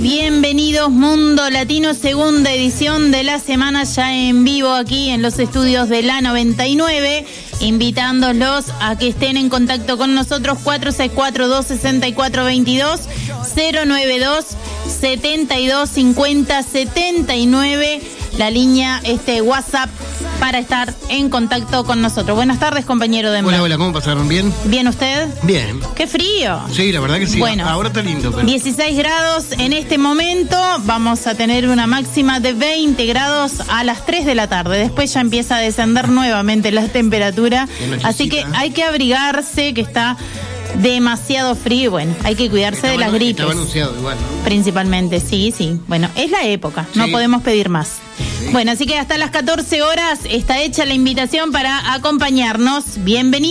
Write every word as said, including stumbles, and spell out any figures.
Bienvenidos Mundo Latino, segunda edición de la semana ya en vivo aquí en los estudios de la noventa y nueve, invitándolos a que estén en contacto con nosotros cuatro seis cuatro, dos seis cuatro, dos dos, cero nueve dos, setenta y dos cincuenta, setenta y nueve, la línea este WhatsApp para estar en contacto con nosotros. Buenas tardes, compañero de Hola, hola, ¿cómo pasaron? ¿Bien? ¿Bien usted? Bien. ¡Qué frío! Sí, la verdad que sí. Bueno, ahora está lindo. Pero... dieciséis grados en este momento, vamos a tener una máxima de veinte grados a las tres de la tarde. Después ya empieza a descender nuevamente la temperatura, así que hay que abrigarse, que está demasiado frío. Bueno, hay que cuidarse estaba, de las gripes. Estaba anunciado igual, ¿no? Principalmente, sí, sí. Bueno, es la época, sí. No podemos pedir más. Sí. Bueno, así que hasta las catorce horas está hecha la invitación para acompañarnos. Bienvenidos.